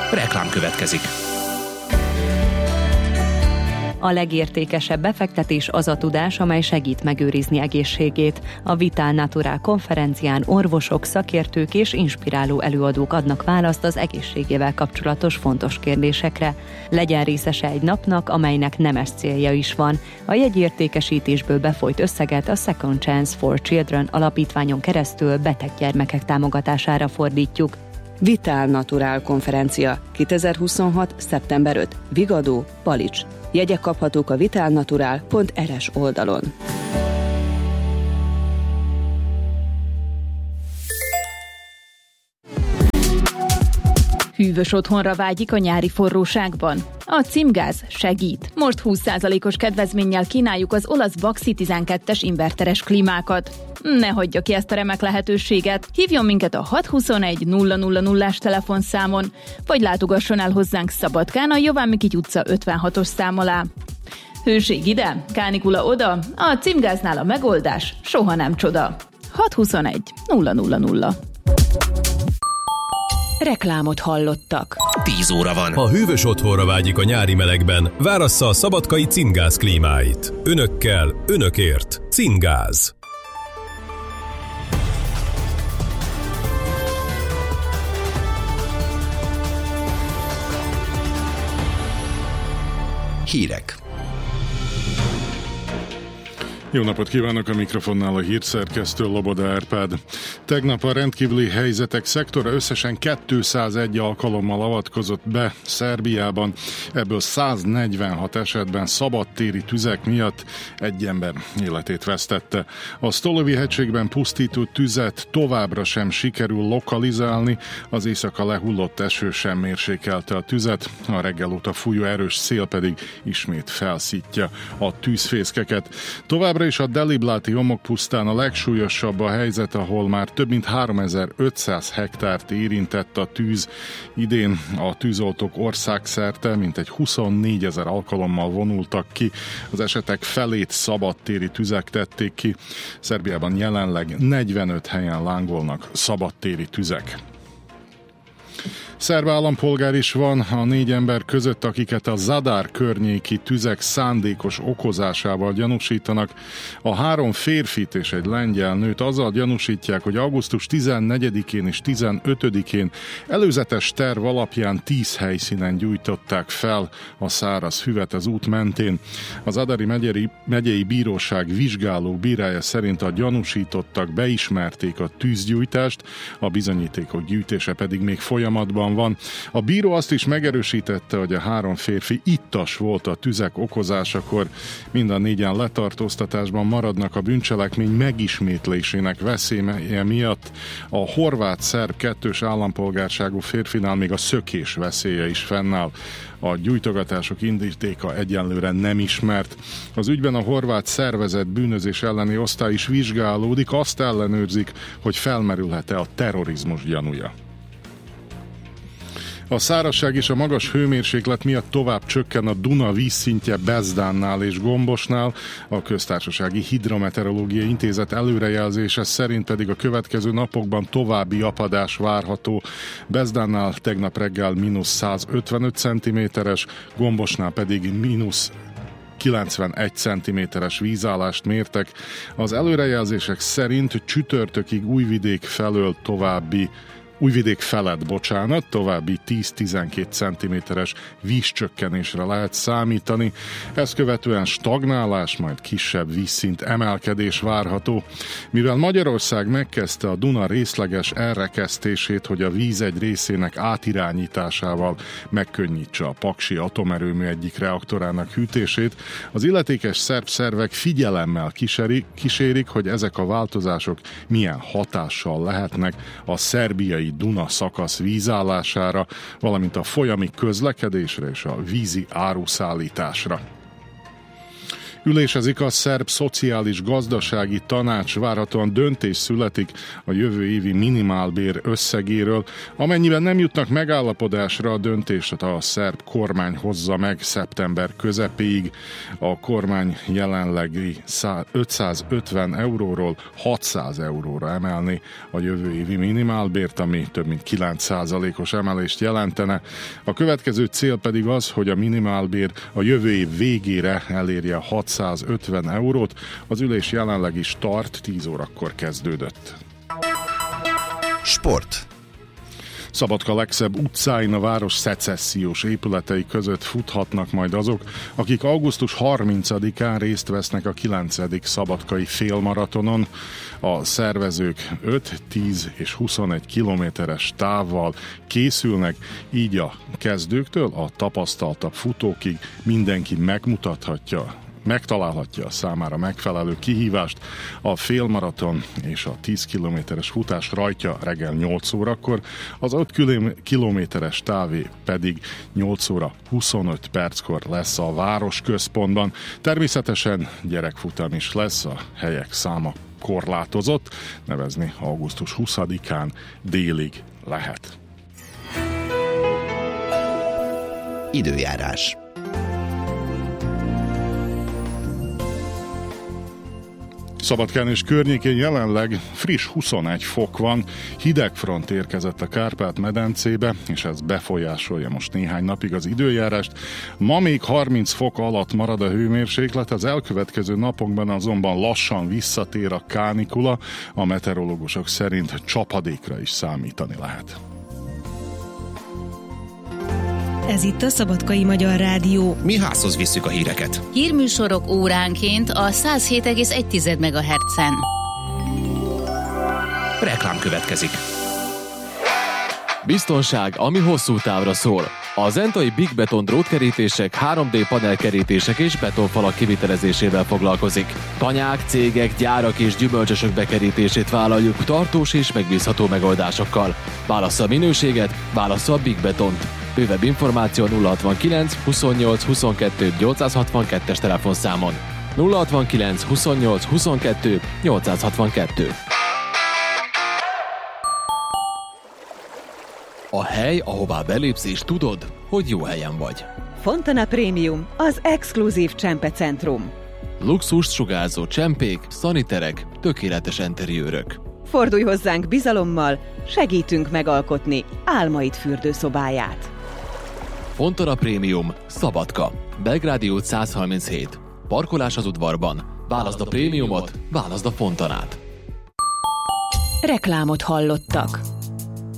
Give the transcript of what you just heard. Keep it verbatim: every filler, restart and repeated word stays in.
Reklám következik. A legértékesebb befektetés az a tudás, amely segít megőrizni egészségét. A Vital Natural konferencián orvosok, szakértők és inspiráló előadók adnak választ az egészségével kapcsolatos fontos kérdésekre. Legyen részese egy napnak, amelynek nemes célja is van. A jegyértékesítésből befolyt összeget a Second Chance for Children alapítványon keresztül beteg gyermekek támogatására fordítjuk. Vital Natural konferencia kétezer-huszonhat. szeptember ötödike. Vigadó, Palics. Jegyek kaphatók a vitalnatural pont er es oldalon. Hűvös otthonra vágyik a nyári forróságban? A Cimgáz segít. Most húsz százalékos kedvezménnyel kínáljuk az olasz Baxi tizenkettes inverteres klímákat. Ne hagyja ki ezt a remek lehetőséget. Hívjon minket a hat huszonegy nulla nulla nullás telefonszámon, vagy látogasson el hozzánk Szabadkán a Jován Mikity utca ötvenhatos szám alá. Hőség ide, kánikula oda, a Cimgáznál a megoldás soha nem csoda. hat huszonegy nulla nulla nulla. Reklámot hallottak. tíz óra van. Ha hűvös otthonra vágyik a nyári melegben, várassza a szabadkai Cimgáz klímáit. Önökkel, önökért. Cimgáz. Hírek. Jó napot kívánok, a mikrofonnál a hírszerkesztő Loboda Árpád. Tegnap a rendkívüli helyzetek szektora összesen kétszázegy alkalommal avatkozott be Szerbiában, ebből száznegyvenhat esetben szabadtéri tüzek miatt egy ember életét vesztette. A Stolovi hegységben pusztító tüzet továbbra sem sikerül lokalizálni, az éjszaka lehullott eső sem mérsékelte a tüzet, a reggel óta fújó erős szél pedig ismét felszítja a tűzfészkeket. Tovább és a Delibláti homokpusztán a legsúlyosabb a helyzet, ahol már több mint háromezer-ötszáz hektárt érintett a tűz. Idén a tűzoltók országszerte mintegy huszonnégyezer alkalommal vonultak ki. Az esetek felét szabadtéri tüzek tették ki. Szerbiában jelenleg negyvenöt helyen lángolnak szabadtéri tüzek. Szerb állampolgár is van a négy ember között, akiket a Zadar környéki tüzek szándékos okozásával gyanúsítanak. A három férfit és egy lengyel nőt azzal gyanúsítják, hogy augusztus tizennegyedikén és tizenötödikén előzetes terv alapján tíz helyszínen gyújtották fel a száraz füvet az út mentén. Az Zadari megyei, megyei bíróság vizsgáló bírája szerint a gyanúsítottak beismerték a tűzgyújtást, a bizonyítékok gyűjtése pedig még folyamatban van. A bíró azt is megerősítette, hogy a három férfi ittas volt a tüzek okozásakor. Mind a négyen letartóztatásban maradnak a bűncselekmény megismétlésének veszélye miatt. A horvát-szerb kettős állampolgárságú férfinál még a szökés veszélye is fennáll. A gyújtogatások indítéka egyenlőre nem ismert. Az ügyben a horvát szervezett bűnözés elleni osztály is vizsgálódik, azt ellenőrzik, hogy felmerülhet-e a terrorizmus gyanúja. A szárazság és a magas hőmérséklet miatt tovább csökken a Duna vízszintje Bezdánnál és Gombosnál. A Köztársasági Hidrometeorológiai Intézet előrejelzése szerint pedig a következő napokban további apadás várható. Bezdánnál tegnap reggel mínusz százötvenöt centiméteres, Gombosnál pedig mínusz kilencvenegy centiméteres vízállást mértek. Az előrejelzések szerint csütörtökig Újvidék felől további Újvidék felett, bocsánat, további tíz-tizenkét centiméteres vízcsökkenésre lehet számítani. Ezt követően stagnálás, majd kisebb vízszint emelkedés várható. Mivel Magyarország megkezdte a Duna részleges elrekesztését, hogy a víz egy részének átirányításával megkönnyítse a paksi atomerőmű egyik reaktorának hűtését, az illetékes szerb szervek figyelemmel kísérik, kísérik, hogy ezek a változások milyen hatással lehetnek a szerbiai Duna szakasz vízállására, valamint a folyami közlekedésre és a vízi áruszállításra. Ülésezik a szerb szociális gazdasági tanács, várhatóan döntés születik a jövő évi minimálbér összegéről. Amennyiben nem jutnak megállapodásra, a döntést a szerb kormány hozza meg szeptember közepéig. A kormány jelenlegi ötszázötven euróról hatszáz euróra emelni a jövő évi minimálbért, ami több mint kilenc százalékos emelést jelentene. A következő cél pedig az, hogy a minimálbér a jövő év végére elérje hatszázötven eurót. Az ülés jelenleg is tart, tíz órakor kezdődött. Sport. Szabadka legszebb utcáin a város szecessziós épületei között futhatnak majd azok, akik augusztus harmincadikán részt vesznek a kilencedik szabadkai félmaratonon. A szervezők öt, tíz és huszonegy kilométeres távval készülnek, így a kezdőktől a tapasztaltabb futókig mindenki megmutathatja, megtalálhatja a számára megfelelő kihívást. A félmaraton és a tíz kilométeres futás rajtja reggel nyolc órakor, az öt kilométeres távé pedig nyolc óra huszonöt perckor lesz a városközpontban. Természetesen gyerekfutam is lesz, a helyek száma korlátozott, nevezni augusztus huszadikán délig lehet. Időjárás. Szabadkán és környékén jelenleg friss huszonegy fok van, hideg front érkezett a Kárpát-medencébe, és ez befolyásolja most néhány napig az időjárást. Ma még harminc fok alatt marad a hőmérséklet, az elkövetkező napokban azonban lassan visszatér a kánikula, a meteorológusok szerint csapadékra is számítani lehet. Ez itt a Szabadkai Magyar Rádió. Mi házhoz visszük a híreket. Hírműsorok óránként a száz hét egész egy megahertzen. Reklám következik. Biztonság, ami hosszú távra szól. A zentai Big Beton drótkerítések, három dé panelkerítések és betonfalak kivitelezésével foglalkozik. Tanyák, cégek, gyárak és gyümölcsösök bekerítését vállaljuk tartós és megbízható megoldásokkal. Válassza a minőséget, válassza a Big Betont. Bővebb információ nulla hatvankilenc huszonnyolc huszonkettő nyolcszázhatvankettes telefonszámon. nulla hatvankilenc huszonnyolc huszonkettő nyolcszázhatvankettő. A hely, ahová belépsz és tudod, hogy jó helyen vagy. Fontana Premium, az exkluzív csempecentrum. Luxust sugárzó csempék, szaniterek, tökéletes enteriőrök. Fordulj hozzánk bizalommal, segítünk megalkotni álmaid fürdőszobáját. Fontana Premium, Szabadka, Belgrádi út száz harminchét. Parkolás az udvarban. Válaszd a prémiumot, válaszd a Fontanát. Reklámot hallottak.